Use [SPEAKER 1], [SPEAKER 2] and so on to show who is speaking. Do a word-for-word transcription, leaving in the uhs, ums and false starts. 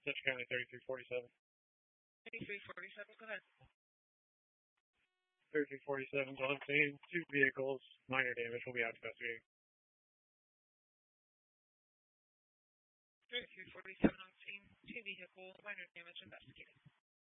[SPEAKER 1] Citrus County thirty-three forty-seven.
[SPEAKER 2] thirty-three forty-seven, go ahead.
[SPEAKER 1] thirty-three forty-seven is on scene. Two vehicles, minor damage. We'll be out investigating.
[SPEAKER 2] thirty-three forty-seven on scene. Two vehicles, minor damage investigating.